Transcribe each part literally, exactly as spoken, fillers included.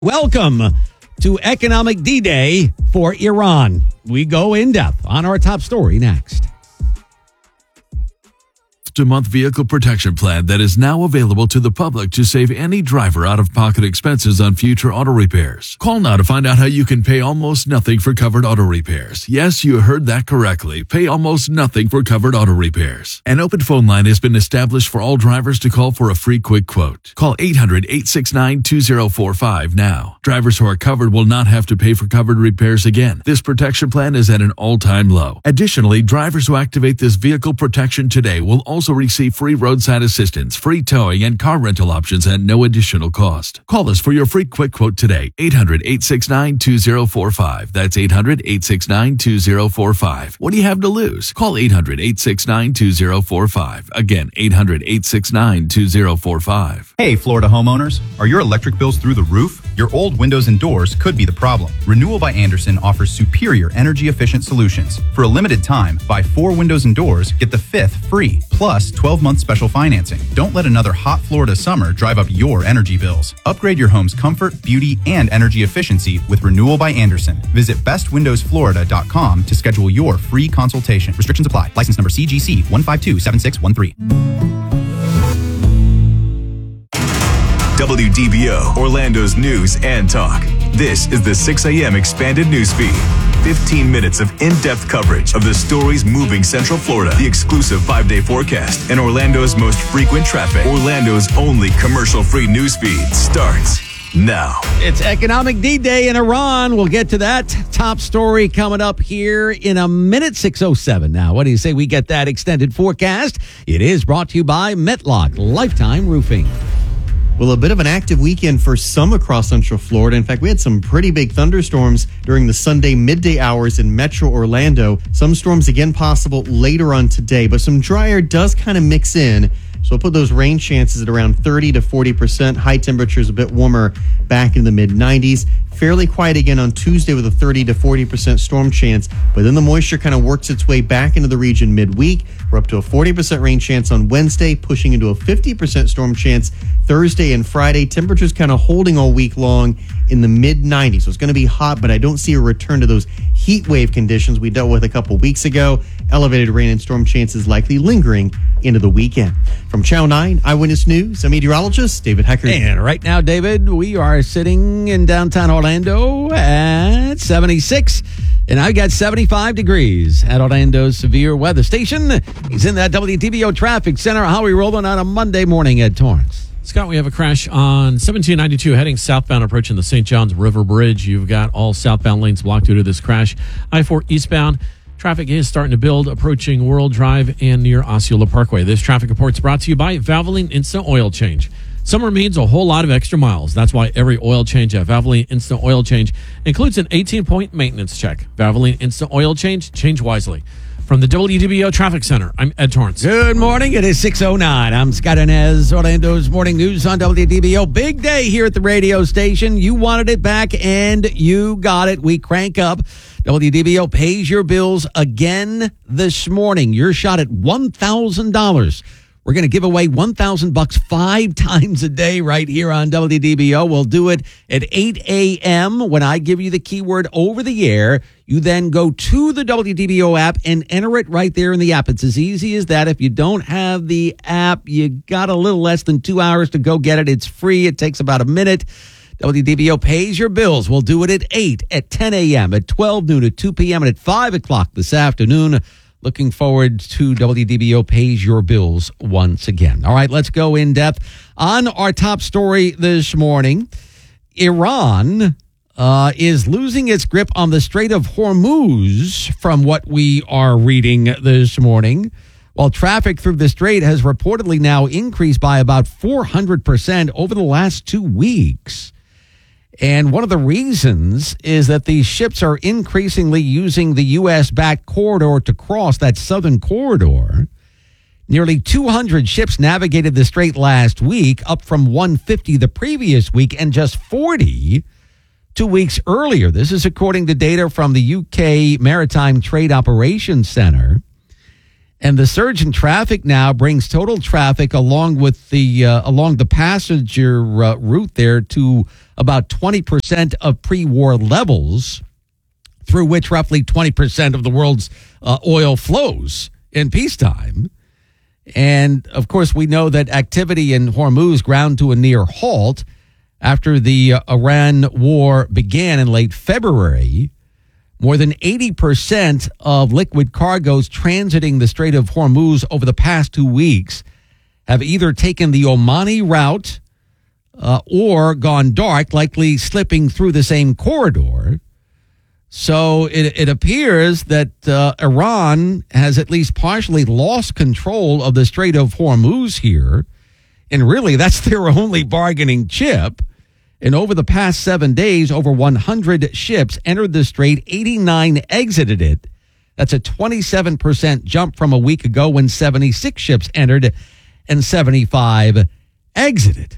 Welcome to Economic D-Day for Iran. We go in depth on our top story next. A month vehicle protection plan that is now available to the public to save any driver out-of-pocket expenses on future auto repairs. Call now to find out how you can pay almost nothing for covered auto repairs. Yes, you heard that correctly. Pay almost nothing for covered auto repairs. An open phone line has been established for all drivers to call for a free quick quote. Call eight hundred, eight six nine, two zero four five now. Drivers who are covered will not have to pay for covered repairs again. This protection plan is at an all-time low. Additionally, drivers who activate this vehicle protection today will also receive free roadside assistance, free towing, and car rental options at no additional cost. Call us for your free quick quote today. eight hundred, eight six nine, two zero four five. That's eight hundred, eight six nine, two zero four five. What do you have to lose? Call eight hundred, eight six nine, two zero four five. Again, eight hundred, eight six nine, two zero four five. Hey, Florida homeowners. Are your electric bills through the roof? Your old windows and doors could be the problem. Renewal by Andersen offers superior energy-efficient solutions. For a limited time, buy four windows and doors, get the fifth free, plus twelve-month special financing. Don't let another hot Florida summer drive up your energy bills. Upgrade your home's comfort, beauty, and energy efficiency with Renewal by Andersen. Visit best windows florida dot com to schedule your free consultation. Restrictions apply. License number C G C one five two seven six one three. W D B O, Orlando's news and talk. This is the six a.m. expanded news feed. fifteen minutes of in-depth coverage of the stories moving Central Florida. The exclusive five-day forecast and Orlando's most frequent traffic. Orlando's only commercial-free news feed starts now. It's Economic D-Day in Iran. We'll get to that top story coming up here in a minute. Six oh seven now. What do you say we get that extended forecast? It is brought to you by Metlock Lifetime Roofing. Well, a bit of an active weekend for some across Central Florida. In fact, we had some pretty big thunderstorms during the Sunday midday hours in Metro Orlando. Some storms again possible later on today, but some dry air does kind of mix in. So we'll put those rain chances at around thirty to forty percent. High temperatures a bit warmer back in the mid nineties. Fairly quiet again on Tuesday with a thirty to forty percent storm chance. But then the moisture kind of works its way back into the region midweek. We're up to a forty percent rain chance on Wednesday, pushing into a fifty percent storm chance Thursday and Friday. Temperatures kind of holding all week long in the mid nineties. So it's going to be hot, but I don't see a return to those heat wave conditions we dealt with a couple weeks ago. Elevated rain and storm chances likely lingering into the weekend. From Channel nine Eyewitness News, I'm meteorologist David Hecker. And right now, David, we are sitting in downtown Orlando at seventy-six. And I've got seventy-five degrees at Orlando's Severe Weather Station. He's in that W D B O Traffic Center. How are we rolling on a Monday morning, Ed Torrance? Scott, we have a crash on seventeen ninety-two heading southbound approaching the Saint Johns River Bridge. You've got all southbound lanes blocked due to this crash. I four eastbound. Traffic is starting to build approaching World Drive and near Osceola Parkway. This traffic report is brought to you by Valvoline Instant Oil Change. Summer means a whole lot of extra miles. That's why every oil change at Valvoline Instant Oil Change includes an eighteen-point maintenance check. Valvoline Instant Oil Change. Change wisely. From the W D B O Traffic Center, I'm Ed Torrance. Good morning. It is six oh nine. I'm Scott Inez, Orlando's Morning News on W D B O. Big day here at the radio station. You wanted it back, and you got it. We crank up. W D B O pays your bills again this morning. Your shot at one thousand dollars. We're going to give away one thousand bucks five times a day right here on W D B O. We'll do it at eight a.m. when I give you the keyword over the air. You then go to the W D B O app and enter it right there in the app. It's as easy as that. If you don't have the app, you got a little less than two hours to go get it. It's free. It takes about a minute. W D B O pays your bills. We'll do it at eight, at ten a.m., at twelve noon, at two p.m., and at five o'clock this afternoon. Looking forward to W D B O pays your bills once again. All right, let's go in depth on our top story this morning. Iran uh, is losing its grip on the Strait of Hormuz, from what we are reading this morning. While traffic through the strait has reportedly now increased by about four hundred percent over the last two weeks. And one of the reasons is that these ships are increasingly using the U S-backed corridor to cross that southern corridor. Nearly two hundred ships navigated the strait last week, up from one hundred fifty the previous week and just forty two weeks earlier. This is according to data from the U K Maritime Trade Operations Center. And the surge in traffic now brings total traffic along with the uh, along the passenger uh, route there to about twenty percent of pre-war levels, through which roughly twenty percent of the world's uh, oil flows in peacetime. And, of course, we know that activity in Hormuz ground to a near halt after the uh, Iran war began in late February. More than eighty percent of liquid cargoes transiting the Strait of Hormuz over the past two weeks have either taken the Omani route uh, or gone dark, likely slipping through the same corridor. So it, it appears that uh, Iran has at least partially lost control of the Strait of Hormuz here. And really, that's their only bargaining chip. And over the past seven days, over one hundred ships entered the strait, eighty-nine exited it. That's a twenty-seven percent jump from a week ago when seventy-six ships entered and seventy-five exited.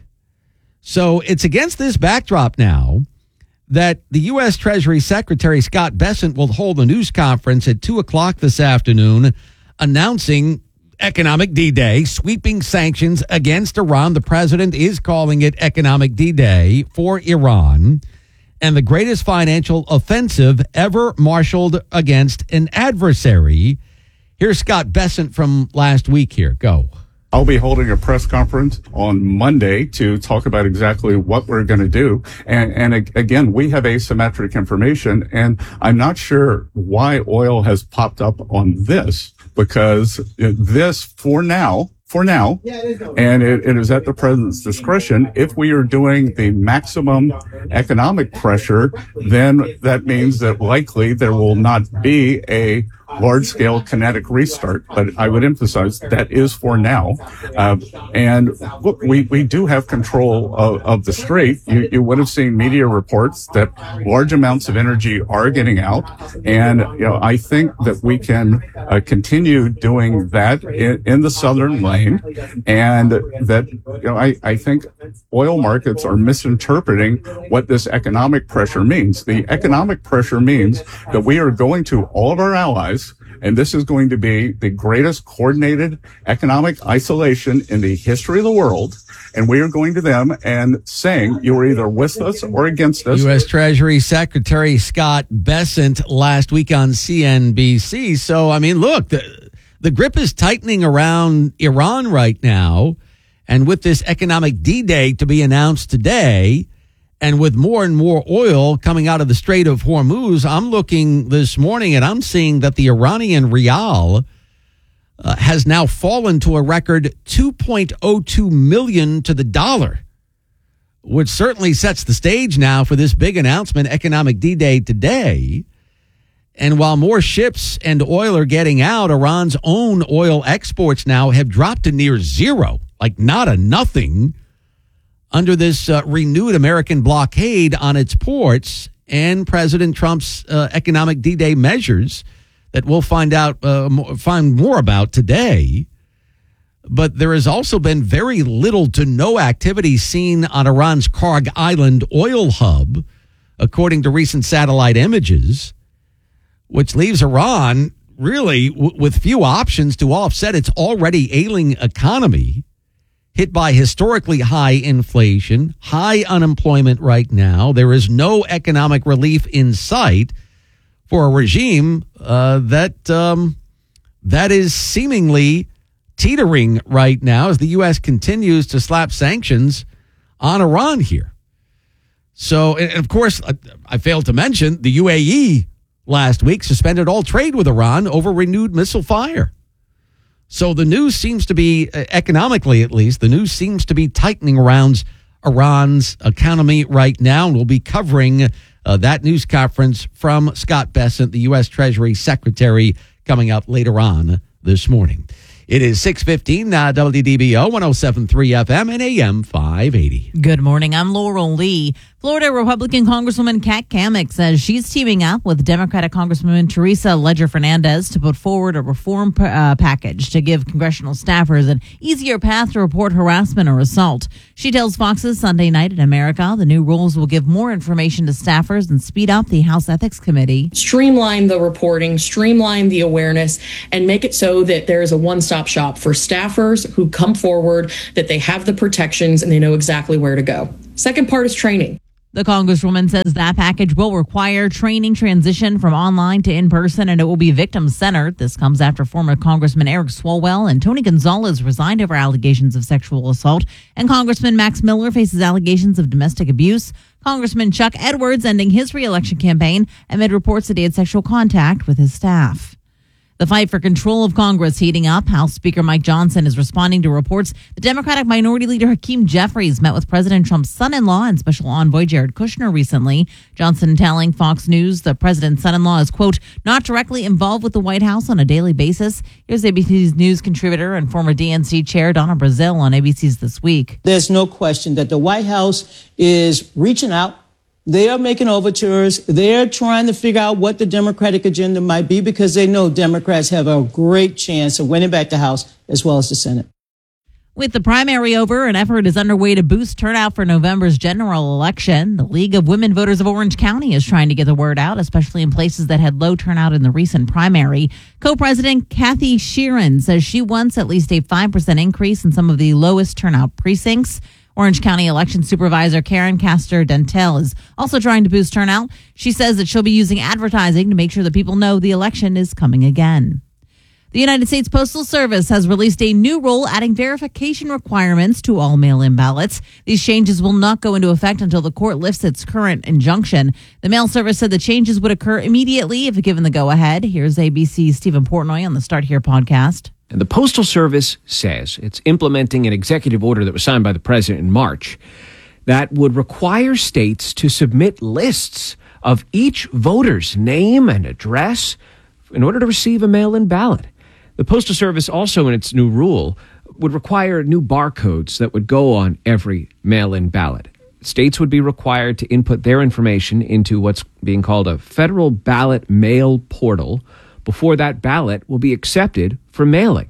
So it's against this backdrop now that the U S. Treasury Secretary Scott Bessent will hold a news conference at two o'clock this afternoon announcing Economic D-Day, sweeping sanctions against Iran. The president is calling it Economic D-Day for Iran, and the greatest financial offensive ever marshaled against an adversary. Here's Scott Bessent from last week here. Go. I'll be holding a press conference on Monday to talk about exactly what we're going to do. And, and again, we have asymmetric information, and I'm not sure why oil has popped up on this, because this, for now, for now, and it, it is at the president's discretion. If we are doing the maximum economic pressure, then that means that likely there will not be a large-scale kinetic restart. But I would emphasize that is for now. Uh, and look, we, we do have control of, of the strait. You, you would have seen media reports that large amounts of energy are getting out. And, you know, I think that we can uh, continue doing that in, in the southern lane. And that, you know, I, I think oil markets are misinterpreting what this economic pressure means. The economic pressure means that we are going to all of our allies, and this is going to be the greatest coordinated economic isolation in the history of the world. And we are going to them and saying, you are either with us or against us. U S. Treasury Secretary Scott Bessent last week on C N B C. So, I mean, look, the, the grip is tightening around Iran right now. And with this economic D-Day to be announced today, and with more and more oil coming out of the Strait of Hormuz, I'm looking this morning and I'm seeing that the Iranian rial uh, has now fallen to a record two point oh two million to the dollar, which certainly sets the stage now for this big announcement, Economic D-Day today. And while more ships and oil are getting out, Iran's own oil exports now have dropped to near zero, like not a nothing, under this uh, renewed American blockade on its ports and President Trump's uh, economic D-Day measures that we'll find out, uh, more, find more about today. But there has also been very little to no activity seen on Iran's Karg Island oil hub, according to recent satellite images, which leaves Iran really w- with few options to offset its already ailing economy, hit by historically high inflation, high unemployment right now. There is no economic relief in sight for a regime uh, that um, that is seemingly teetering right now as the U S continues to slap sanctions on Iran here. So, and of course, I failed to mention the U A E last week suspended all trade with Iran over renewed missile fire. So the news seems to be, economically at least, the news seems to be tightening around Iran's economy right now. And we'll be covering uh, that news conference from Scott Bessent, the U S. Treasury Secretary, coming up later on this morning. It is six fifteen, uh, W D B O, one oh seven point three F M and A M five eighty. Good morning. I'm Laurel Lee. Florida Republican Congresswoman Kat Cammack says she's teaming up with Democratic Congresswoman Teresa Ledger Fernandez to put forward a reform uh, package to give congressional staffers an easier path to report harassment or assault. She tells Fox's Sunday Night in America the new rules will give more information to staffers and speed up the House Ethics Committee. Streamline the reporting, streamline the awareness, and make it so that there is a one-stop shop for staffers who come forward, that they have the protections and they know exactly where to go. Second part is training. The Congresswoman says that package will require training transition from online to in-person, and it will be victim-centered. This comes after former Congressman Eric Swalwell and Tony Gonzalez resigned over allegations of sexual assault, and Congressman Max Miller faces allegations of domestic abuse. Congressman Chuck Edwards ending his re-election campaign amid reports that he had sexual contact with his staff. The fight for control of Congress heating up. House Speaker Mike Johnson is responding to reports the Democratic Minority Leader Hakeem Jeffries met with President Trump's son-in-law and special envoy Jared Kushner recently. Johnson telling Fox News the president's son-in-law is, quote, not directly involved with the White House on a daily basis. Here's A B C's news contributor and former D N C chair Donna Brazile on A B C's This Week. There's no question that the White House is reaching out. They are making overtures. They're trying to figure out what the Democratic agenda might be because they know Democrats have a great chance of winning back the House as well as the Senate. With the primary over, an effort is underway to boost turnout for November's general election. The League of Women Voters of Orange County is trying to get the word out, especially in places that had low turnout in the recent primary. Co-president Kathy Sheeran says she wants at least a five percent increase in some of the lowest turnout precincts. Orange County Election Supervisor Karen Castor-Dentel is also trying to boost turnout. She says that she'll be using advertising to make sure that people know the election is coming again. The United States Postal Service has released a new rule adding verification requirements to all mail-in ballots. These changes will not go into effect until the court lifts its current injunction. The mail service said the changes would occur immediately if given the go-ahead. Here's A B C's Stephen Portnoy on the Start Here podcast. And the Postal Service says it's implementing an executive order that was signed by the president in March that would require states to submit lists of each voter's name and address in order to receive a mail-in ballot. The Postal Service also, in its new rule, would require new barcodes that would go on every mail-in ballot. States would be required to input their information into what's being called a federal ballot mail portal before that ballot will be accepted for mailing.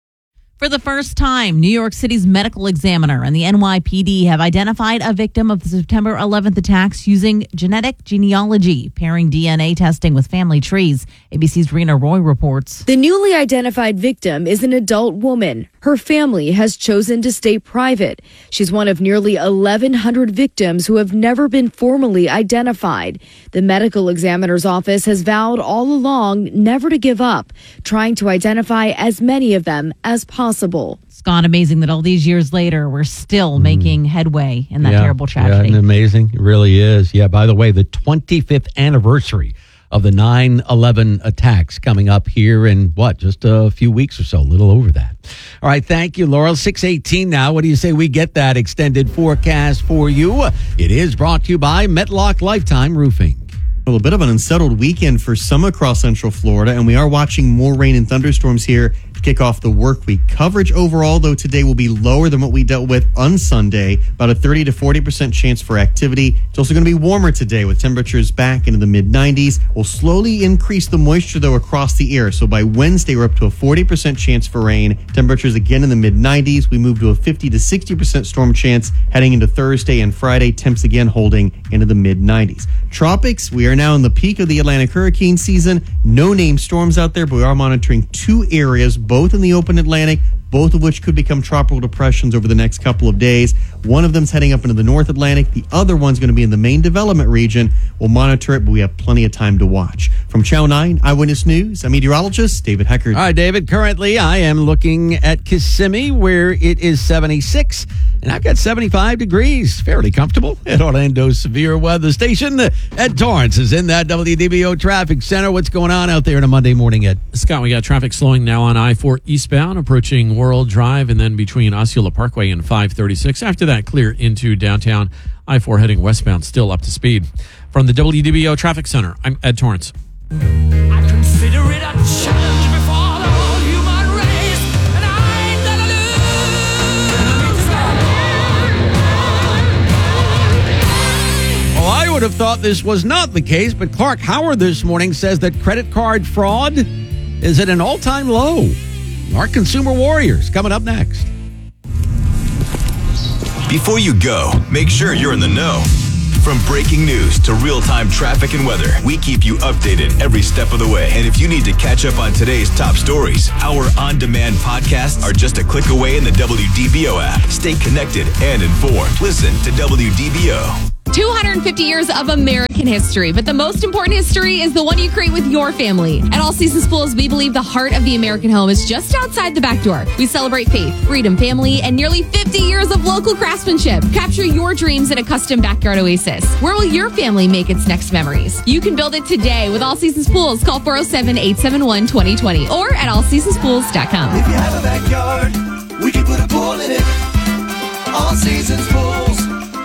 For the first time, New York City's medical examiner and the N Y P D have identified a victim of the September eleventh attacks using genetic genealogy, pairing D N A testing with family trees. A B C's Rena Roy reports. The newly identified victim is an adult woman. Her family has chosen to stay private. She's one of nearly eleven hundred victims who have never been formally identified. The medical examiner's office has vowed all along never to give up, trying to identify as many of them as possible. Possible. Scott, amazing that all these years later, we're still mm. making headway in that yeah, terrible tragedy. Yeah, amazing. It really is. Yeah, by the way, the twenty-fifth anniversary of the nine eleven attacks coming up here in, what, just a few weeks or so, a little over that. All right, thank you, Laurel. six eighteen now. What do you say we get that extended forecast for you? It is brought to you by Metlock Lifetime Roofing. Well, a bit of an unsettled weekend for some across Central Florida, and we are watching more rain and thunderstorms here to kick off the work week. Coverage overall, though, today will be lower than what we dealt with on Sunday, about a thirty to forty percent chance for activity. It's also going to be warmer today with temperatures back into the mid nineties. We'll slowly increase the moisture, though, across the air. So by Wednesday, we're up to a forty percent chance for rain. Temperatures again in the mid nineties. We move to a fifty to sixty percent storm chance heading into Thursday and Friday. Temps again holding into the mid nineties. Tropics, we are now in the peak of the Atlantic hurricane season. No named storms out there, but we are monitoring two areas, both in the open Atlantic, both of which could become tropical depressions over the next couple of days. One of them's heading up into the North Atlantic. The other one's going to be in the main development region. We'll monitor it, but we have plenty of time to watch. From Channel nine Eyewitness News, I'm meteorologist David Heckard. All right, David, currently I am looking at Kissimmee, where it is seventy-six, and I've got seventy-five degrees. Fairly comfortable at Orlando's Severe Weather Station. Ed Torrance is in that W D B O Traffic Center. What's going on out there on a Monday morning, Ed? Scott, we got traffic slowing now on I four eastbound, approaching World Drive, and then between Osceola Parkway and five thirty-six. After that, clear into downtown. I four heading westbound, still up to speed. From the W D B O Traffic Center, I'm Ed Torrance. I consider it a challenge before the whole human race, and I ain't gonna lose. would have thought this was not the case, but Clark Howard this morning says that credit card fraud is at an all-time low. Our consumer warriors coming up next. Before you go, make sure you're in the know. From breaking news to real-time traffic and weather, we keep you updated every step of the way. And if you need to catch up on today's top stories, our on-demand podcasts are just a click away in the W D B O app. Stay connected and informed. Listen to W D B O. two hundred fifty years of American history, but the most important history is the one you create with your family. At All Seasons Pools, we believe the heart of the American home is just outside the back door. We celebrate faith, freedom, family, and nearly fifty years of local craftsmanship. Capture your dreams in a custom backyard oasis. Where will your family make its next memories? You can build it today with All Seasons Pools. Call four oh seven, eight seven one, two oh two oh or at all seasons pools dot com. If you have a backyard, we can put a pool in it. All Seasons Pools.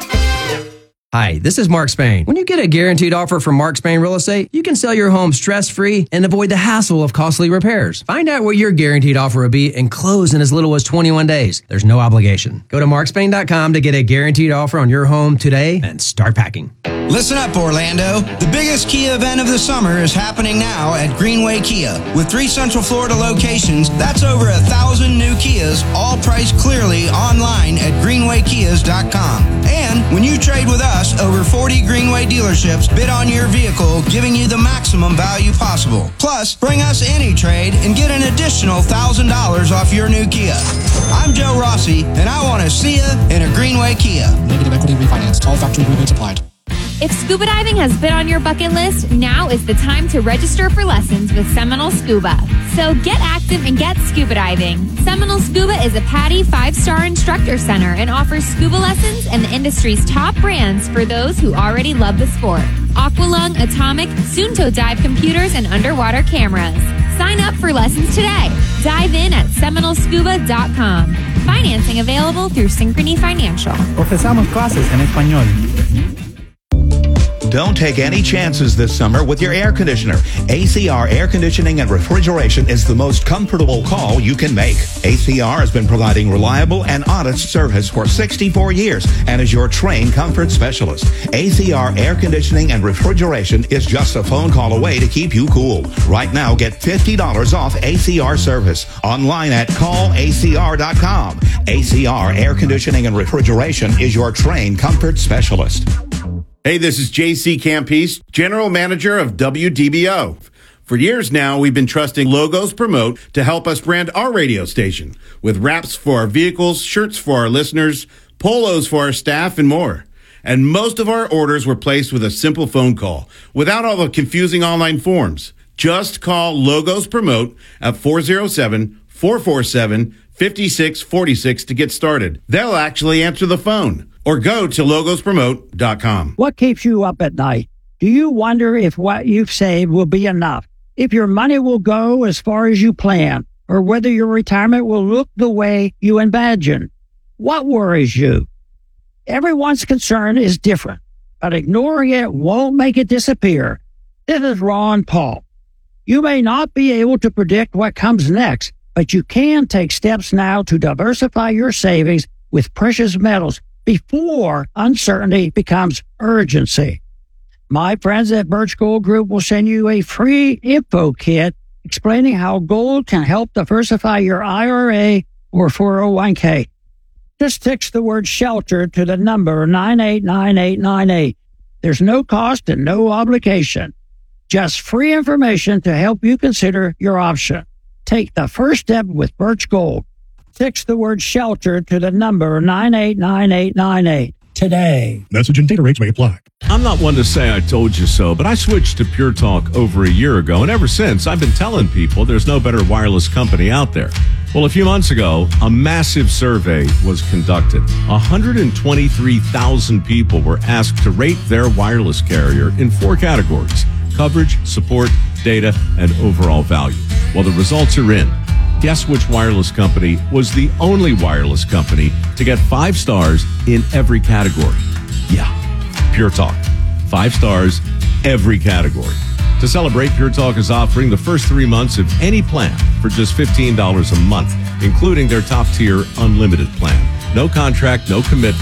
Hi, this is Mark Spain. When you get a guaranteed offer from Mark Spain Real Estate, you can sell your home stress-free and avoid the hassle of costly repairs. Find out what your guaranteed offer will be and close in as little as twenty-one days. There's no obligation. Go to mark spain dot com to get a guaranteed offer on your home today and start packing. Listen up, Orlando. The biggest Kia event of the summer is happening now at Greenway Kia. With three Central Florida locations, that's over a thousand new Kias, all priced clearly online at greenway kias dot com. And when you trade with us, over forty Greenway dealerships bid on your vehicle, giving you the maximum value possible. Plus, bring us any trade and get an additional one thousand dollars off your new Kia. I'm Joe Rossi, and I want to see you in a Greenway Kia. Negative equity refinance. All factory rebates applied. If scuba diving has been on your bucket list, now is the time to register for lessons with Seminole Scuba. So get active and get scuba diving. Seminole Scuba is a PADI five-star instructor center and offers scuba lessons and the industry's top brands for those who already love the sport. Aqualung, Atomic, Sunto Dive computers, and underwater cameras. Sign up for lessons today. Dive in at seminole scuba dot com. Financing available through Synchrony Financial. Ofrecemos clases en español. Don't take any chances this summer with your air conditioner. A C R Air Conditioning and Refrigeration is the most comfortable call you can make. A C R has been providing reliable and honest service for sixty-four years and is your trained comfort specialist. A C R Air Conditioning and Refrigeration is just a phone call away to keep you cool. Right now, get fifty dollars off A C R service online at call A C R dot com. A C R Air Conditioning and Refrigeration is your trained comfort specialist. Hey, this is J C Campese, General Manager of W D B O. For years now, we've been trusting Logos Promote to help us brand our radio station with wraps for our vehicles, shirts for our listeners, polos for our staff, and more. And most of our orders were placed with a simple phone call without all the confusing online forms. Just call Logos Promote at four oh seven, four four seven, five six four six to get started. They'll actually answer the phone. Or go to logos promote dot com. What keeps you up at night? Do you wonder if what you've saved will be enough? If your money will go as far as you plan? Or whether your retirement will look the way you imagine? What worries you? Everyone's concern is different, but ignoring it won't make it disappear. This is Ron Paul. You may not be able to predict what comes next, but you can take steps now to diversify your savings with precious metals before uncertainty becomes urgency. My friends at Birch Gold Group will send you a free info kit explaining how gold can help diversify your I R A or four oh one k. Just text the word shelter to the number nine eight nine eight nine eight. There's no cost and no obligation. Just free information to help you consider your option. Take the first step with Birch Gold. Text the word shelter to the number nine eight nine eight nine eight today. Message and data rates may apply. I'm not one to say I told you so, but I switched to Pure Talk over a year ago, and ever since I've been telling people there's no better wireless company out there. Well, a few months ago, a massive survey was conducted. one hundred twenty-three thousand people were asked to rate their wireless carrier in four categories: coverage, support, data, and overall value. Well, the results are in. Guess which wireless company was the only wireless company to get five stars in every category? Yeah, Pure Talk. Five stars, every category. To celebrate, Pure Talk is offering the first three months of any plan for just fifteen dollars a month, including their top-tier unlimited plan. No contract, no commitment,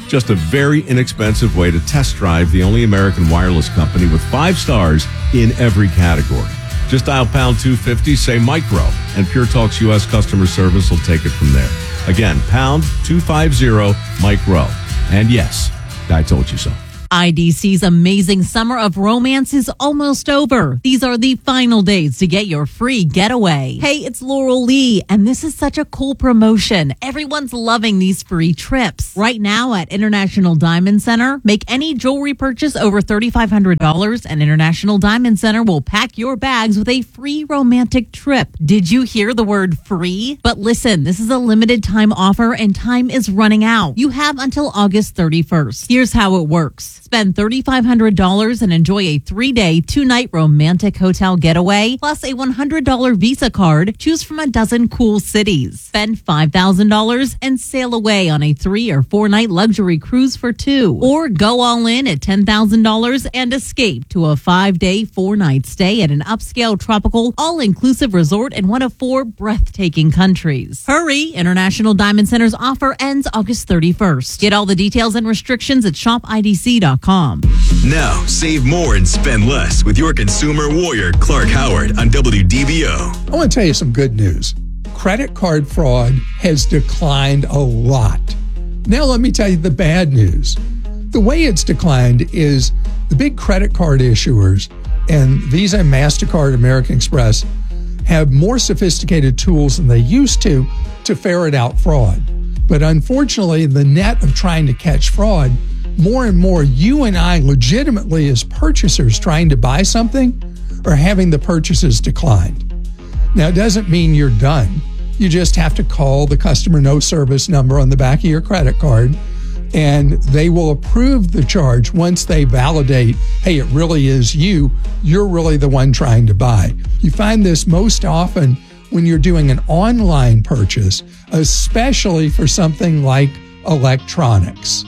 Just a very inexpensive way to test drive the only American wireless company with five stars in every category. Just dial pound two fifty, say micro, and Pure Talk's U S customer service will take it from there. Again, pound two fifty, micro. And yes, I told you so. I D C's amazing summer of romance is almost over. These are the final days to get your free getaway. Hey, it's Laurel Lee, and this is such a cool promotion. Everyone's loving these free trips. Right now at International Diamond Center, make any jewelry purchase over three thousand five hundred dollars, and International Diamond Center will pack your bags with a free romantic trip. Did you hear the word free? But listen, this is a limited time offer, and time is running out. You have until August thirty-first. Here's how it works. Spend three thousand five hundred dollars and enjoy a three-day, two-night romantic hotel getaway, plus a one hundred dollars Visa card. Choose from a dozen cool cities. Spend five thousand dollars and sail away on a three- or four-night luxury cruise for two. Or go all in at ten thousand dollars and escape to a five-day, four-night stay at an upscale, tropical, all-inclusive resort in one of four breathtaking countries. Hurry! International Diamond Center's offer ends August thirty-first. Get all the details and restrictions at shop I D C dot com. Now, save more and spend less with your consumer warrior, Clark Howard, on W D B O. I want to tell you some good news. Credit card fraud has declined a lot. Now let me tell you the bad news. The way it's declined is the big credit card issuers and Visa, MasterCard, American Express have more sophisticated tools than they used to to ferret out fraud. But unfortunately, the net of trying to catch fraud, more and more, you and I legitimately as purchasers trying to buy something are having the purchases declined. Now, it doesn't mean you're done. You just have to call the customer no service number on the back of your credit card, and they will approve the charge once they validate, hey, it really is you. You're really the one trying to buy. You find this most often when you're doing an online purchase, especially for something like electronics.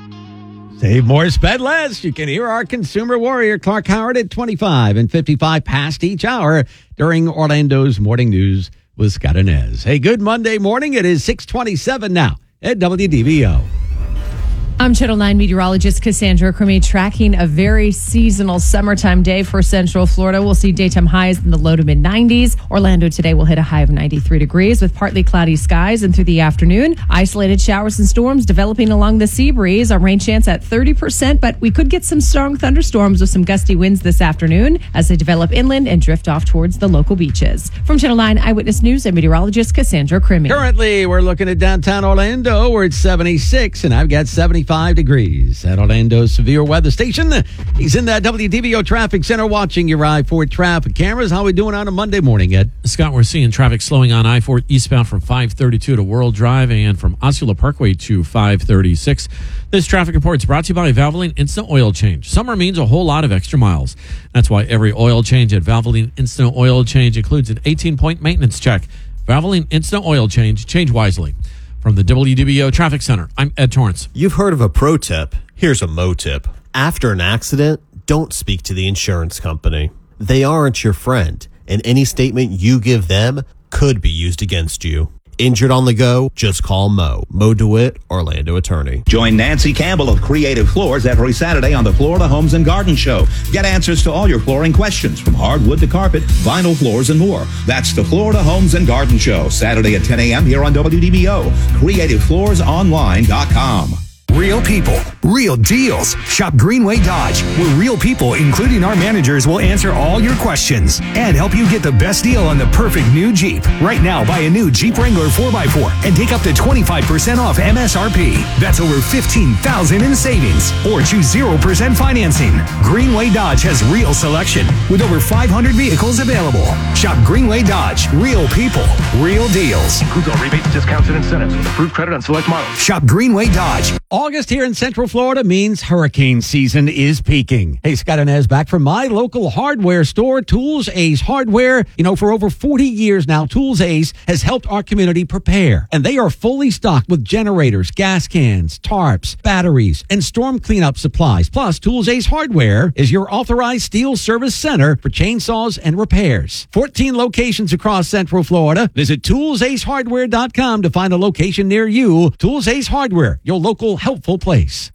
Save more, spend less. You can hear our consumer warrior, Clark Howard, at twenty-five and fifty-five past each hour during Orlando's Morning News with Scott Inez. Hey, good Monday morning. It is six twenty-seven now at W D B O. I'm Channel nine meteorologist Cassandra Crummy, tracking a very seasonal summertime day for Central Florida. We'll see daytime highs in the low to mid nineties. Orlando today will hit a high of ninety-three degrees with partly cloudy skies, and through the afternoon, isolated showers and storms developing along the sea breeze. Our rain chance at thirty percent, but we could get some strong thunderstorms with some gusty winds this afternoon as they develop inland and drift off towards the local beaches. From Channel nine Eyewitness News, I'm meteorologist Cassandra Crummy. Currently, we're looking at downtown Orlando, where it's seventy-six, and I've got seventy-five degrees at Orlando's severe weather station. He's in that W D B O traffic center watching your I four traffic cameras. How are we doing on a Monday morning, Ed? Scott, we're seeing traffic slowing on I four eastbound from five thirty-two to World Drive and from Osceola Parkway to five thirty-six. This traffic report is brought to you by Valvoline Instant Oil Change. Summer means a whole lot of extra miles. That's why every oil change at Valvoline Instant Oil Change includes an eighteen-point maintenance check. Valvoline Instant Oil Change. Change wisely. From the W D B O Traffic Center, I'm Ed Torrance. You've heard of a pro tip. Here's a mo tip. After an accident, don't speak to the insurance company. They aren't your friend, and any statement you give them could be used against you. Injured on the go? Just call Mo. Mo DeWitt, Orlando attorney. Join Nancy Campbell of Creative Floors every Saturday on the Florida Homes and Garden Show. Get answers to all your flooring questions, from hardwood to carpet, vinyl floors, and more. That's the Florida Homes and Garden Show, Saturday at ten a.m. here on W D B O. creative floors online dot com. Real people, real deals. Shop Greenway Dodge, where real people, including our managers, will answer all your questions and help you get the best deal on the perfect new Jeep. Right now, buy a new Jeep Wrangler four by four and take up to twenty-five percent off M S R P. That's over fifteen thousand dollars in savings. Or choose zero percent financing. Greenway Dodge has real selection with over five hundred vehicles available. Shop Greenway Dodge, real people, real deals. Includes all rebates, discounts, and incentives with approved credit on select models. Shop Greenway Dodge. August here in Central Florida means hurricane season is peaking. Hey, Scott Inez back from my local hardware store, Tools Ace Hardware. You know, for over forty years now, Tools Ace has helped our community prepare. And they are fully stocked with generators, gas cans, tarps, batteries, and storm cleanup supplies. Plus, Tools Ace Hardware is your authorized steel service center for chainsaws and repairs. fourteen locations across Central Florida. Visit tools ace hardware dot com to find a location near you. Tools Ace Hardware, your local health helpful place.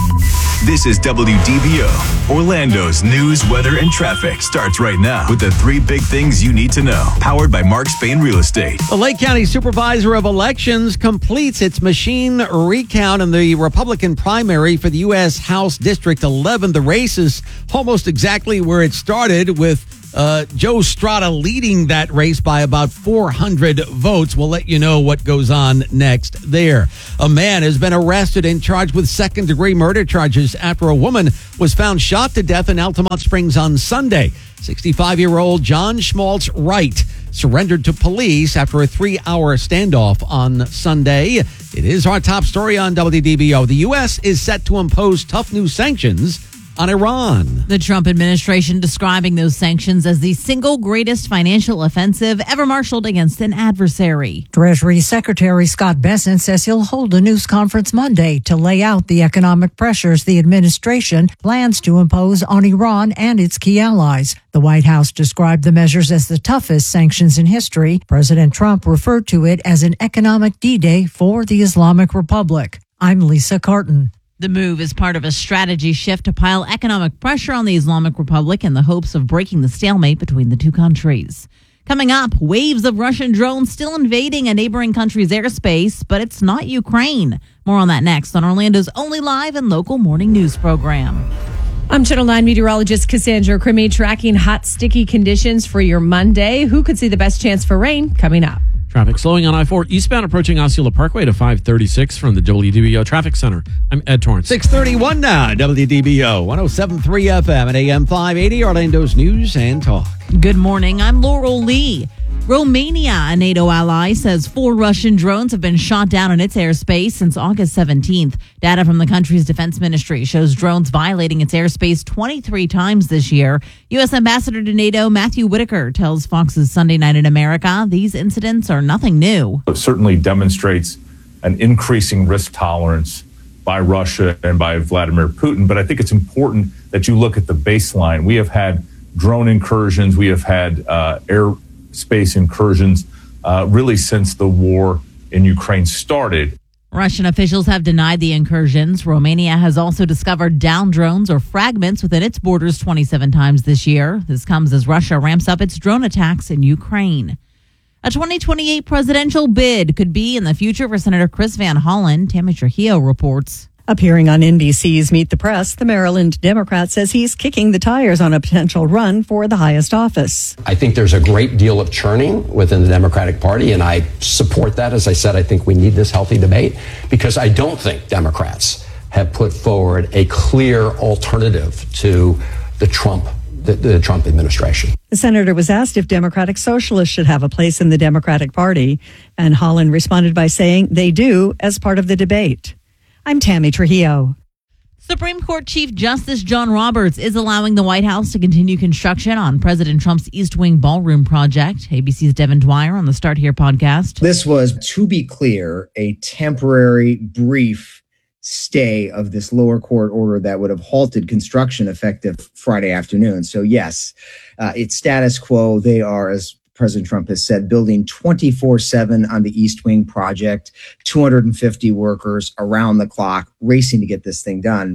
This is W D B O. Orlando's news, weather, and traffic starts right now with the three big things you need to know. Powered by Mark Spain Real Estate. The Lake County Supervisor of Elections completes its machine recount in the Republican primary for the U S House District eleven. The race is almost exactly where it started, with Uh, Joe Strada leading that race by about four hundred votes. We'll let you know what goes on next there. A man has been arrested and charged with second-degree murder charges after a woman was found shot to death in Altamont Springs on Sunday. sixty-five-year-old John Schmaltz Wright surrendered to police after a three-hour standoff on Sunday. It is our top story on W D B O. The U S is set to impose tough new sanctions on Iran. The Trump administration describing those sanctions as the single greatest financial offensive ever marshaled against an adversary. Treasury Secretary Scott Bessent says he'll hold a news conference Monday to lay out the economic pressures the administration plans to impose on Iran and its key allies. The White House described the measures as the toughest sanctions in history. President Trump referred to it as an economic D-Day for the Islamic Republic. I'm Lisa Carton. The move is part of a strategy shift to pile economic pressure on the Islamic Republic in the hopes of breaking the stalemate between the two countries. Coming up, waves of Russian drones still invading a neighboring country's airspace, but it's not Ukraine. More on that next on Orlando's only live and local morning news program. I'm Channel nine meteorologist Cassandra Crimi, tracking hot, sticky conditions for your Monday. Who could see the best chance for rain coming up? Traffic slowing on I four eastbound approaching Osceola Parkway to five thirty-six from the W D B O Traffic Center. I'm Ed Torrance. six thirty-one now, W D B O, one oh seven point three F M and A M five eighty, Orlando's News and Talk. Good morning, I'm Laurel Lee. Romania, a NATO ally, says four Russian drones have been shot down in its airspace since August seventeenth. Data from the country's defense ministry shows drones violating its airspace twenty-three times this year. U S Ambassador to NATO Matthew Whitaker tells Fox's Sunday Night in America these incidents are nothing new. It certainly demonstrates an increasing risk tolerance by Russia and by Vladimir Putin, but I think it's important that you look at the baseline. We have had drone incursions, we have had uh, air space incursions uh, really since the war in Ukraine started. Russian officials have denied the incursions. Romania has also discovered downed drones or fragments within its borders twenty-seven times this year. This comes as Russia ramps up its drone attacks in Ukraine. A twenty twenty-eight presidential bid could be in the future for Senator Chris Van Hollen. Tammy Trujillo reports. Appearing on N B C's Meet the Press, the Maryland Democrat says he's kicking the tires on a potential run for the highest office. I think there's a great deal of churning within the Democratic Party, and I support that. As I said, I think we need this healthy debate because I don't think Democrats have put forward a clear alternative to the Trump the, the Trump administration. The senator was asked if Democratic Socialists should have a place in the Democratic Party, and Holland responded by saying they do as part of the debate. I'm Tammy Trujillo. Supreme Court Chief Justice John Roberts is allowing the White House to continue construction on President Trump's East Wing Ballroom project. A B C's Devin Dwyer on the Start Here podcast. This was, to be clear, a temporary, brief stay of this lower court order that would have halted construction effective Friday afternoon. So, yes, uh, it's status quo. They are, as President Trump has said, building twenty-four seven on the East Wing project, two hundred fifty workers around the clock, racing to get this thing done.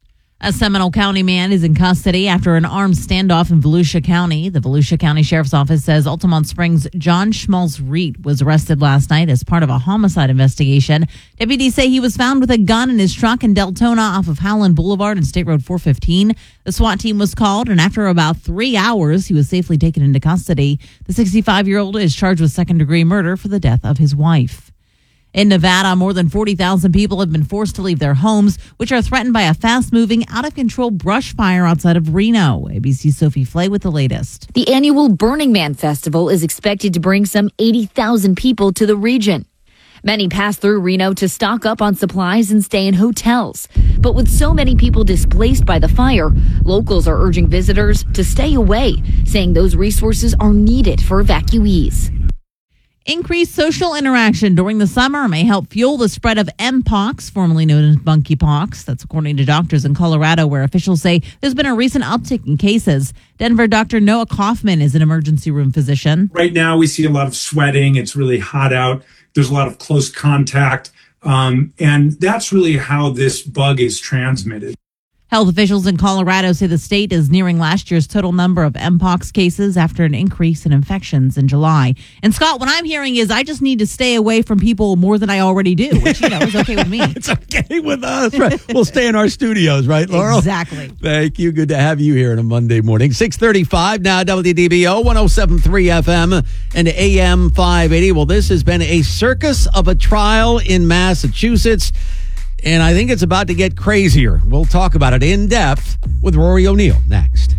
A Seminole County man is in custody after an armed standoff in Volusia County. The Volusia County Sheriff's Office says Altamont Springs' John Schmaltz Reed was arrested last night as part of a homicide investigation. Deputies say he was found with a gun in his truck in Deltona off of Howland Boulevard and State Road four fifteen. The SWAT team was called, and after about three hours, he was safely taken into custody. The sixty-five-year-old is charged with second-degree murder for the death of his wife. In Nevada, more than forty thousand people have been forced to leave their homes, which are threatened by a fast-moving, out-of-control brush fire outside of Reno. A B C's Sophie Flay with the latest. The annual Burning Man Festival is expected to bring some eighty thousand people to the region. Many pass through Reno to stock up on supplies and stay in hotels. But with so many people displaced by the fire, locals are urging visitors to stay away, saying those resources are needed for evacuees. Increased social interaction during the summer may help fuel the spread of Mpox, formerly known as monkeypox. That's according to doctors in Colorado, where officials say there's been a recent uptick in cases. Denver Doctor Noah Kaufman is an emergency room physician. Right now, we see a lot of sweating. It's really hot out. There's a lot of close contact. Um, and that's really how this bug is transmitted. Health officials in Colorado say the state is nearing last year's total number of Mpox cases after an increase in infections in July. And Scott, what I'm hearing is I just need to stay away from people more than I already do, which, you know, is okay with me. It's okay with us, right? We'll stay in our studios, right, Laurel? Exactly. Thank you. Good to have you here on a Monday morning. six thirty-five now, W D B O, one oh seven point three F M and A M five eighty. Well, this has been a circus of a trial in Massachusetts, and I think it's about to get crazier. We'll talk about it in depth with Rory O'Neill next.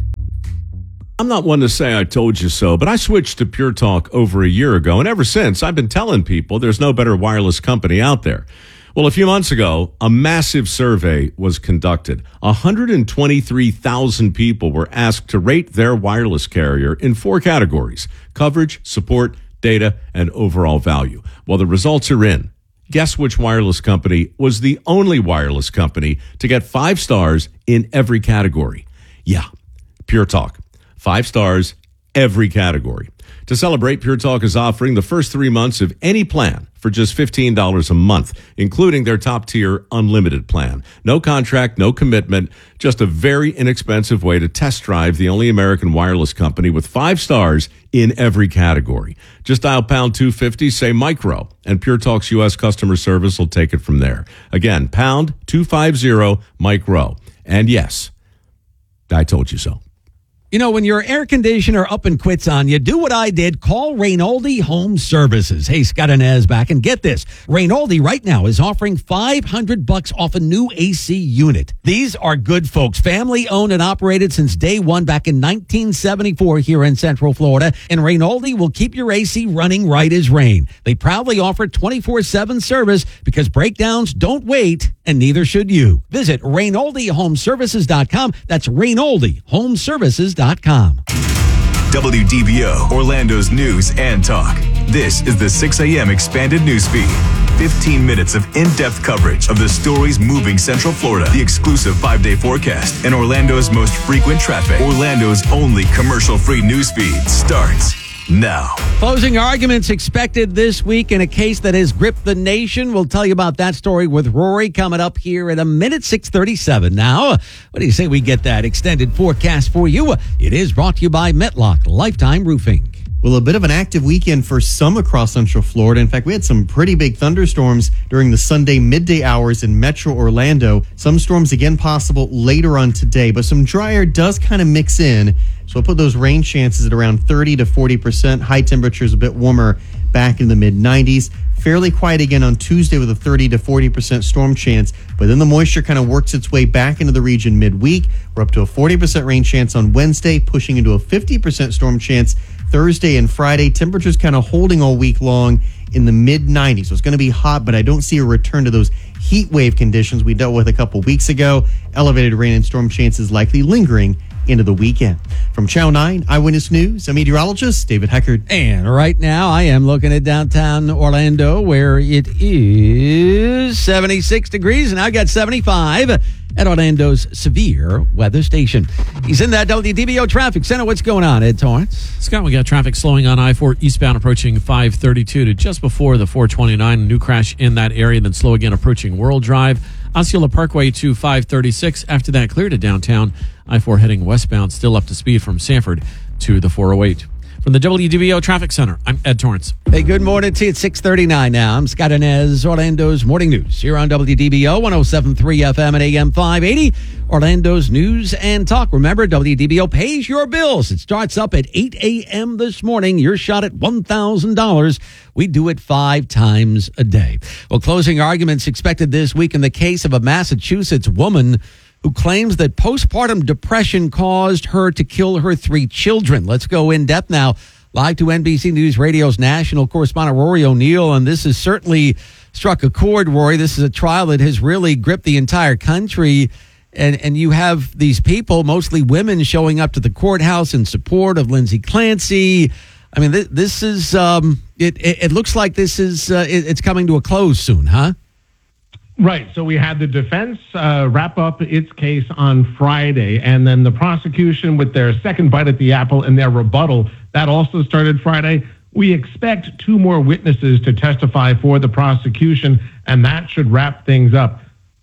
I'm not one to say I told you so, but I switched to Pure Talk over a year ago, and ever since, I've been telling people there's no better wireless company out there. Well, a few months ago, a massive survey was conducted. one hundred twenty-three thousand people were asked to rate their wireless carrier in four categories: coverage, support, data, and overall value. Well, the results are in. Guess which wireless company was the only wireless company to get five stars in every category? Yeah, Pure Talk. Five stars, every category. To celebrate, Pure Talk is offering the first three months of any plan for just fifteen dollars a month, including their top-tier unlimited plan. No contract, no commitment, just a very inexpensive way to test drive the only American wireless company with five stars in every category. Just dial pound two fifty, say micro, and Pure Talk's U S customer service will take it from there. Again, pound two fifty, micro. And yes, I told you so. You know, when your air conditioner up and quits on you, do what I did. Call Rainoldi Home Services. Hey, Scott and Ez back. And get this. Rainoldi right now is offering five hundred bucks off a new A C unit. These are good folks. Family owned and operated since day one back in nineteen seventy-four here in Central Florida. And Rainoldi will keep your A C running right as rain. They proudly offer twenty-four seven service because breakdowns don't wait, and neither should you. Visit Rainoldi Home Services dot com. That's Rainoldi Home Services dot com. W D B O, Orlando's news and talk. This is the six a.m. expanded newsfeed. fifteen minutes of in-depth coverage of the stories moving Central Florida. The exclusive five-day forecast and Orlando's most frequent traffic. Orlando's only commercial-free newsfeed starts now. Closing arguments expected this week in a case that has gripped the nation. We'll tell you about that story with Rory coming up here in a minute. Six thirty-seven now. What do you say we get that extended forecast for you? It is brought to you by Metlock Lifetime Roofing. Well, a bit of an active weekend for some across Central Florida. In fact, we had some pretty big thunderstorms during the Sunday midday hours in Metro Orlando. Some storms again possible later on today, but some dry air does kind of mix in. So we'll put those rain chances at around thirty to forty percent. High temperatures a bit warmer back in the mid nineties. Fairly quiet again on Tuesday with a thirty to forty percent storm chance. But then the moisture kind of works its way back into the region midweek. We're up to a forty percent rain chance on Wednesday, pushing into a fifty percent storm chance Thursday and Friday. Temperatures kind of holding all week long in the mid nineties. So it's going to be hot, but I don't see a return to those heat wave conditions we dealt with a couple weeks ago. Elevated rain and storm chances likely lingering into the weekend. From Channel nine Eyewitness News, I'm meteorologist David Heckard. And right now I am looking at downtown Orlando where it is seventy-six degrees and I got seventy-five at Orlando's severe weather station. He's in that W D B O traffic center. What's going on, Ed Torrance? Scott, we got traffic slowing on I four eastbound approaching five thirty-two to just before the four twenty-nine. A new crash in that area, then slow again approaching World Drive. Osceola Parkway to five thirty-six. After that, clear to downtown. I four heading westbound, still up to speed from Sanford to the four oh eight. From the W D B O Traffic Center, I'm Ed Torrance. Hey, good morning to you. It's six thirty-nine now. I'm Scott Inez, Orlando's Morning News here on W D B O, one oh seven point three F M and A M five eighty. Orlando's News and Talk. Remember, W D B O pays your bills. It starts up at eight a.m. this morning. Your shot at one thousand dollars. We do it five times a day. Well, closing arguments expected this week in the case of a Massachusetts woman who claims that postpartum depression caused her to kill her three children. Let's go in depth now. Live to N B C News Radio's national correspondent Rory O'Neill, and this has certainly struck a chord, Rory. This is a trial that has really gripped the entire country, and, and you have these people, mostly women, showing up to the courthouse in support of Lindsay Clancy. I mean, th- this is, um, it, it, it looks like this is, uh, it, it's coming to a close soon, huh? Right. So we had the defense uh, wrap up its case on Friday, and then the prosecution with their second bite at the apple and their rebuttal, that also started Friday. We expect two more witnesses to testify for the prosecution, and that should wrap things up.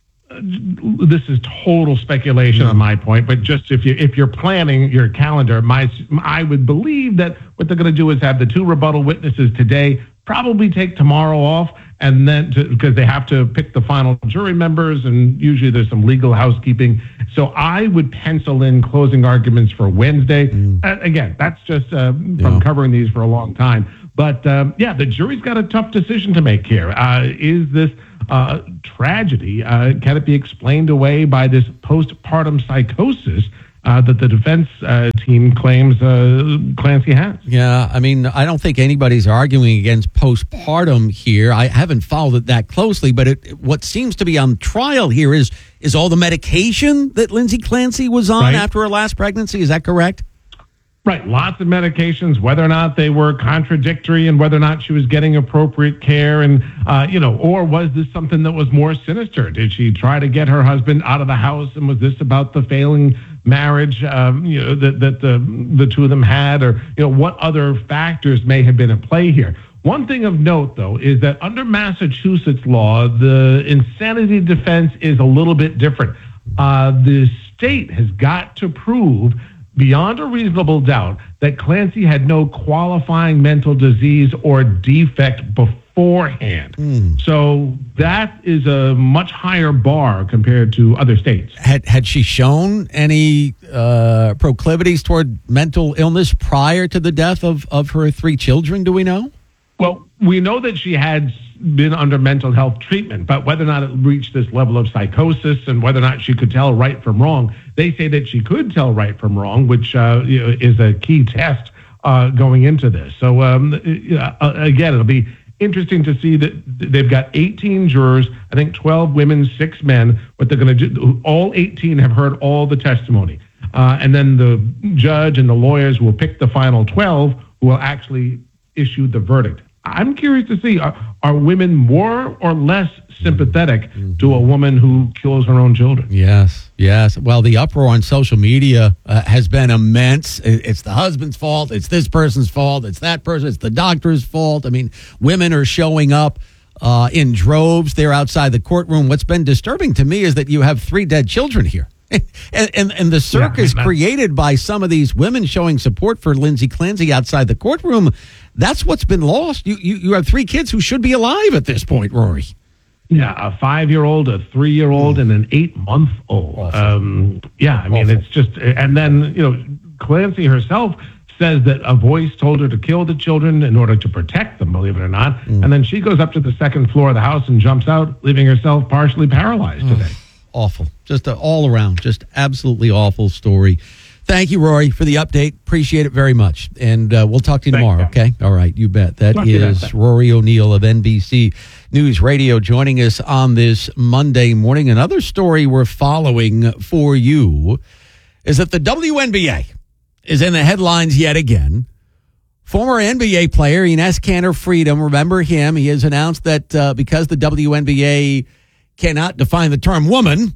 This is total speculation on my point, but just if you if you're planning your calendar, my I would believe that what they're going to do is have the two rebuttal witnesses today, probably take tomorrow off, and then to, because they have to pick the final jury members, and usually there's some legal housekeeping. So I would pencil in closing arguments for Wednesday. Mm. Uh, again, that's just uh, from yeah. covering these for a long time. But um, yeah, the jury's got a tough decision to make here. Uh, is this uh, tragedy, uh, can it be explained away by this postpartum psychosis uh, that the defense uh, team claims uh, Clancy has? Yeah, I mean, I don't think anybody's arguing against postpartum here. I haven't followed it that closely, but it, what seems to be on trial here is is all the medication that Lindsay Clancy was on right. after her last pregnancy. Is that correct? Right. Lots of medications, whether or not they were contradictory and whether or not she was getting appropriate care. And, uh, you know, or was this something that was more sinister? Did she try to get her husband out of the house? And was this about the failing marriage, um, you know, that, that the, the two of them had? Or, you know, what other factors may have been at play here? One thing of note, though, is that under Massachusetts law, the insanity defense is a little bit different. Uh, the state has got to prove beyond a reasonable doubt that Clancy had no qualifying mental disease or defect beforehand. Mm. So that is a much higher bar compared to other states. Had had she shown any uh, proclivities toward mental illness prior to the death of, of her three children, do we know? Well, we know that she had been under mental health treatment, but whether or not it reached this level of psychosis and whether or not she could tell right from wrong, they say that she could tell right from wrong, which uh, you know, is a key test uh, going into this. So um, uh, again, it'll be interesting to see that they've got eighteen jurors, I think twelve women, six men. What they're going to do, all eighteen have heard all the testimony. Uh, and then the judge and the lawyers will pick the final twelve who will actually issue the verdict. I'm curious to see, are, are women more or less sympathetic mm-hmm. to a woman who kills her own children? Yes, yes. Well, the uproar on social media uh, has been immense. It's the husband's fault. It's this person's fault. It's that person. It's the doctor's fault. I mean, women are showing up uh, in droves. They're outside the courtroom. What's been disturbing to me is that you have three dead children here. And, and and the circus yeah, created by some of these women showing support for Lindsay Clancy outside the courtroom, that's what's been lost. You, you you have three kids who should be alive at this point, Rory. Yeah, a five-year-old, a three-year-old, and an eight-month-old. Awesome. Um, yeah, I mean, awesome. It's just, and then, you know, Clancy herself says that a voice told her to kill the children in order to protect them, believe it or not. Mm. And then she goes up to the second floor of the house and jumps out, leaving herself partially paralyzed mm. today. Awful. Just an all around, just absolutely awful story. Thank you, Rory, for the update. Appreciate it very much. And uh, we'll talk to you tomorrow, okay? All right, you bet. That talk is Rory O'Neill of N B C News Radio joining us on this Monday morning. Another story we're following for you is that the W N B A is in the headlines yet again. Former N B A player Enes Kanter Freedom, remember him? He has announced that uh, because the W N B A cannot define the term woman,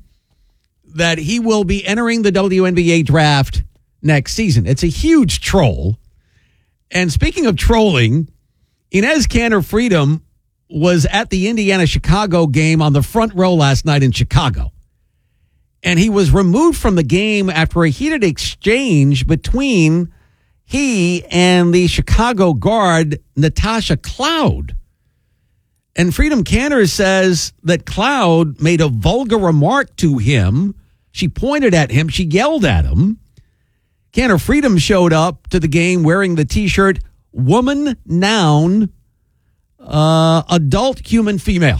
that he will be entering the W N B A draft next season. It's a huge troll. And speaking of trolling, Enes Kanter Freedom was at the Indiana-Chicago game on the front row last night in Chicago. And he was removed from the game after a heated exchange between he and the Chicago guard, Natasha Cloud. And Freedom Kanter says that Cloud made a vulgar remark to him. She pointed at him. She yelled at him. Kanter Freedom showed up to the game wearing the T-shirt, woman, noun, uh, adult, human, female.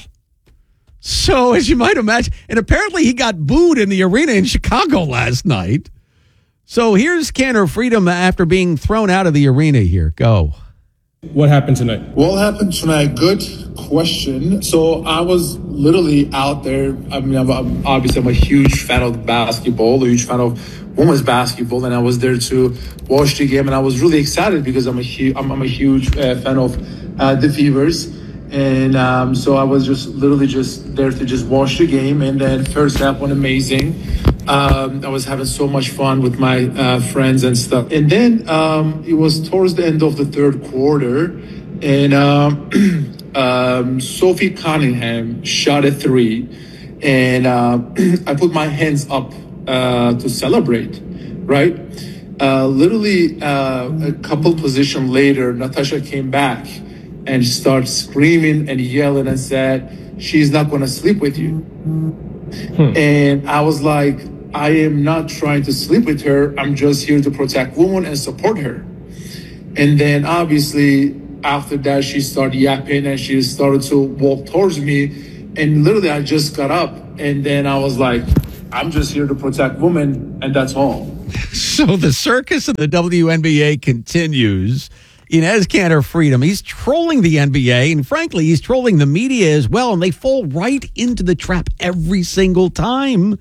So, as you might imagine, and apparently he got booed in the arena in Chicago last night. So here's Kanter Freedom after being thrown out of the arena here. Go. What happened tonight? What happened tonight? Good question. So I was literally out there. I mean, I'm, I'm obviously I'm a huge fan of basketball, a huge fan of women's basketball, and I was there to watch the game, and I was really excited because I'm a hu- I'm, I'm a huge uh, fan of uh, the Fevers, and um, so I was just literally just there to just watch the game. And then first half went amazing. Um, I was having so much fun with my uh, friends and stuff. And then um, it was towards the end of the third quarter, and um, um, Sophie Cunningham shot a three, and uh, I put my hands up uh, to celebrate, right? Uh, literally uh, a couple position later, Natasha came back and started screaming and yelling and said, "She's not going to sleep with you." Hmm. And I was like, I am not trying to sleep with her. I'm just here to protect women and support her. And then obviously after that, she started yapping and she started to walk towards me. And literally I just got up and then I was like, I'm just here to protect women and that's all. So the circus of the W N B A continues. Enes Kanter Freedom, he's trolling the N B A, and frankly, he's trolling the media as well, and they fall right into the trap every single time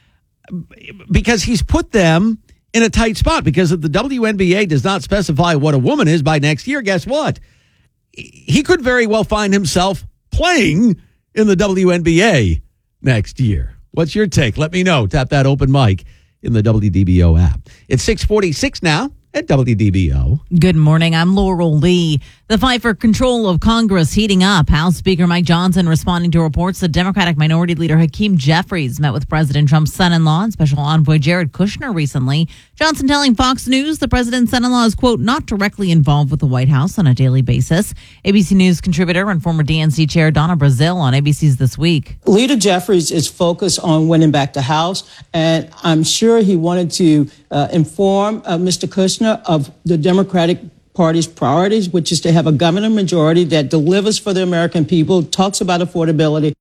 because he's put them in a tight spot. Because if the W N B A does not specify what a woman is by next year, guess what? He could very well find himself playing in the W N B A next year. What's your take? Let me know. Tap that open mic in the W D B O app. It's six forty-six now at W D B O. Good morning. I'm Laurel Lee. The fight for control of Congress heating up. House Speaker Mike Johnson responding to reports that Democratic Minority Leader Hakeem Jeffries met with President Trump's son-in-law and Special Envoy Jared Kushner recently. Johnson telling Fox News the president's son-in-law is, quote, not directly involved with the White House on a daily basis. A B C News contributor and former D N C chair Donna Brazile on A B C's This Week. Leader Jeffries is focused on winning back the House, and I'm sure he wanted to uh, inform uh, Mister Kushner of the Democratic Party's priorities, which is to have a governor majority that delivers for the American people, talks about affordability.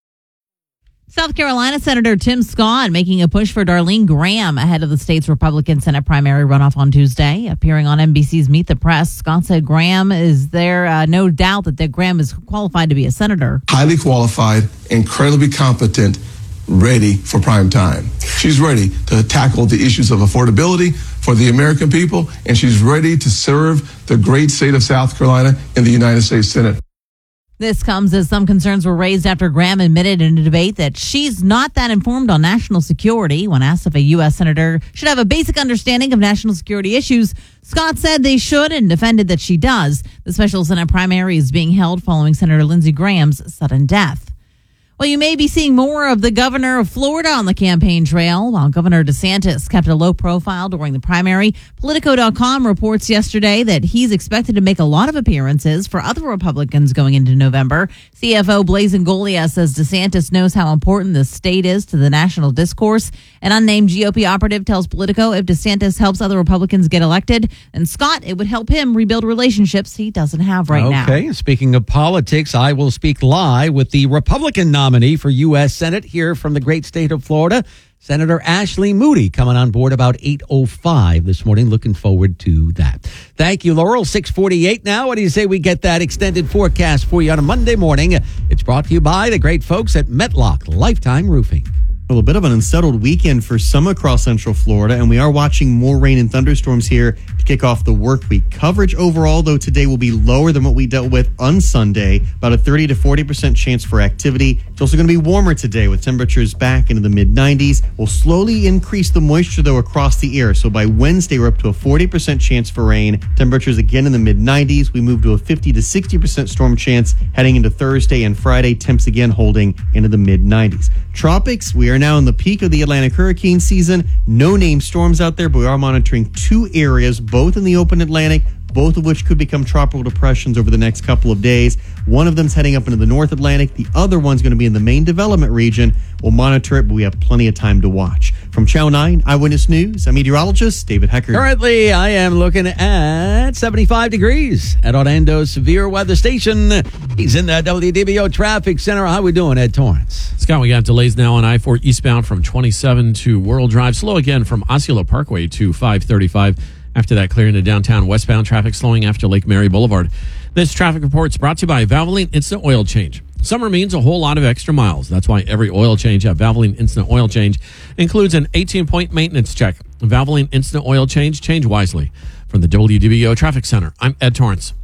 South Carolina Senator Tim Scott making a push for Darlene Graham ahead of the state's Republican Senate primary runoff on Tuesday. Appearing on N B C's Meet the Press, Scott said Graham is there uh, no doubt that, that Graham is qualified to be a senator. Highly qualified, incredibly competent, ready for prime time. She's ready to tackle the issues of affordability for the American people, and she's ready to serve the great state of South Carolina in the United States Senate. This comes as some concerns were raised after Graham admitted in a debate that she's not that informed on national security. When asked if a U S senator should have a basic understanding of national security issues, Scott said they should and defended that she does. The special Senate primary is being held following Senator Lindsey Graham's sudden death. Well, you may be seeing more of the governor of Florida on the campaign trail. While Governor DeSantis kept a low profile during the primary, Politico dot com reports yesterday that he's expected to make a lot of appearances for other Republicans going into November. C F O Blazin Golia says DeSantis knows how important the state is to the national discourse. An unnamed G O P operative tells Politico if DeSantis helps other Republicans get elected, and Scott, it would help him rebuild relationships he doesn't have right okay. now. Okay, speaking of politics, I will speak live with the Republican nominee nominee for U S Senate here from the great state of Florida, Senator Ashley Moody, coming on board about eight oh five this morning. Looking forward to that. Thank you, Laurel. six forty-eight now. What do you say we get that extended forecast for you on a Monday morning? It's brought to you by the great folks at Metlock Lifetime Roofing. Well, a bit of an unsettled weekend for some across Central Florida, and we are watching more rain and thunderstorms here to kick off the work week. Coverage overall, though, today will be lower than what we dealt with on Sunday, about a thirty to forty percent chance for activity. It's also going to be warmer today with temperatures back into the mid nineties. We'll slowly increase the moisture, though, across the air. So by Wednesday, we're up to a forty percent chance for rain. Temperatures again in the mid nineties. We move to a fifty to sixty percent storm chance heading into Thursday and Friday. Temps again holding into the mid nineties. Tropics, we are now in the peak of the Atlantic hurricane season. No named storms out there, but we are monitoring two areas, both in the open Atlantic, both of which could become tropical depressions over the next couple of days. One of them's heading up into the North Atlantic. The other one's going to be in the main development region. We'll monitor it, but we have plenty of time to watch. From Channel nine Eyewitness News, I'm meteorologist David Hecker. Currently, I am looking at seventy-five degrees at Orlando's Severe Weather Station. He's in the W D B O Traffic Center. How we doing, Ed Torrance? Scott, we got delays now on I four eastbound from twenty-seven to World Drive. Slow again from Osceola Parkway to five thirty-five. After that, clearing the downtown westbound traffic slowing after Lake Mary Boulevard. This traffic report is brought to you by Valvoline Instant Oil Change. Summer means a whole lot of extra miles. That's why every oil change at Valvoline Instant Oil Change includes an eighteen-point maintenance check. Valvoline Instant Oil Change, change wisely. From the W D B O Traffic Center, I'm Ed Torrance.